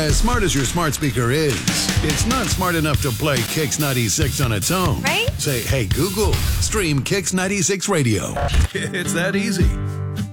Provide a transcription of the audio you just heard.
As smart as your smart speaker is, it's not smart enough to play Kix 96 on its own. Right? Say, hey, Google, stream Kix 96 Radio. It's that easy.